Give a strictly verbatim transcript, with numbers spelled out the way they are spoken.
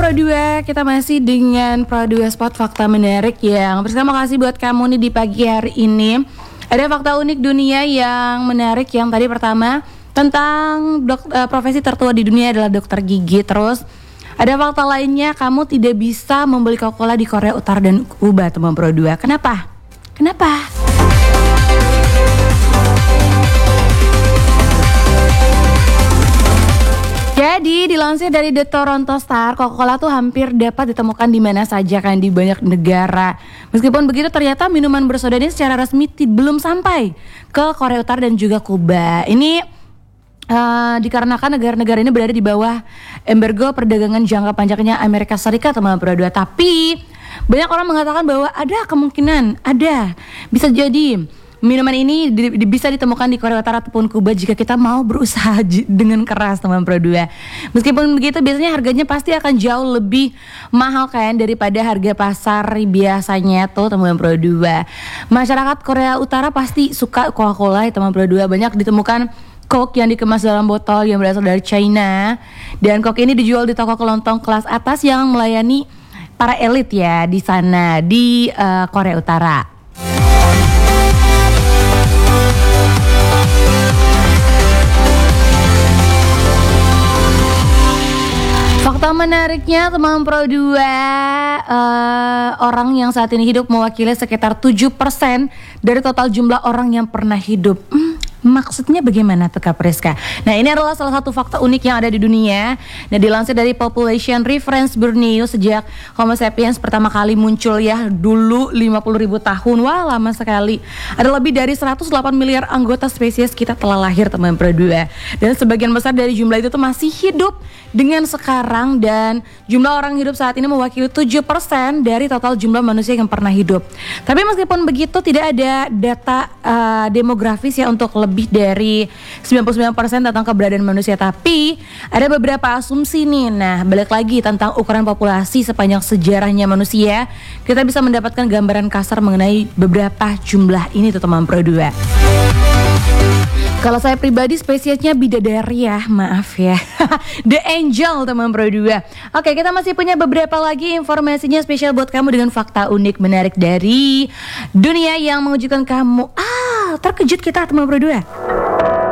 Pro dua, kita masih dengan Pro dua Spot Fakta Menarik yang bersama kasih buat kamu nih di pagi hari ini. Ada fakta unik dunia yang menarik. Yang tadi pertama tentang dok, uh, profesi tertua di dunia adalah dokter gigi. Terus ada fakta lainnya, kamu tidak bisa membeli Coca-Cola di Korea Utara dan Kuba, teman Pro dua. Kenapa? Kenapa? Jadi dilansir dari The Toronto Star, Coca-Cola tuh hampir dapat ditemukan di mana saja kan, di banyak negara. Meskipun begitu ternyata minuman bersoda ini secara resmi t- belum sampai ke Korea Utara dan juga Kuba. Ini uh, dikarenakan negara-negara ini berada di bawah embargo perdagangan jangka panjangnya Amerika Serikat, teman Pro dua. Tapi banyak orang mengatakan bahwa ada kemungkinan, ada bisa jadi minuman ini di, di, bisa ditemukan di Korea Utara ataupun Kuba jika kita mau berusaha j- dengan keras, teman Pro dua. Meskipun begitu biasanya harganya pasti akan jauh lebih mahal kan daripada harga pasar biasanya tuh, teman Pro dua. Masyarakat Korea Utara pasti suka Coca-Cola, teman Pro dua. Banyak ditemukan Coke yang dikemas dalam botol yang berasal dari China. Dan Coke ini dijual di toko kelontong kelas atas yang melayani para elit ya di sana di uh, Korea Utara. Fakta menariknya, teman Pro dua, uh, orang yang saat ini hidup mewakili sekitar tujuh persen dari total jumlah orang yang pernah hidup. Hmm, maksudnya bagaimana tuh Kak Priska? Nah, ini adalah salah satu fakta unik yang ada di dunia. Nah, dilansir dari Population Reference Bureau, sejak Homo sapiens pertama kali muncul ya dulu lima puluh ribu tahun. Wah, lama sekali. Ada lebih dari seratus delapan miliar anggota spesies kita telah lahir, teman Pro dua. Dan sebagian besar dari jumlah itu tuh masih hidup dengan sekarang, dan jumlah orang hidup saat ini mewakili tujuh persen dari total jumlah manusia yang pernah hidup. Tapi meskipun begitu tidak ada data uh, demografis ya untuk lebih dari sembilan puluh sembilan persen tentang keberadaan manusia. Tapi ada beberapa asumsi nih. Nah, balik lagi tentang ukuran populasi sepanjang sejarahnya manusia, kita bisa mendapatkan gambaran kasar mengenai beberapa jumlah ini tuh, teman Pro dua. Kalau saya pribadi spesiesnya bidadari ya, maaf ya. The Angel, teman Pro dua. Oke, kita masih punya beberapa lagi informasinya spesial buat kamu dengan fakta unik menarik dari dunia yang mengejutkan kamu. Ah, terkejut kita, teman Pro dua.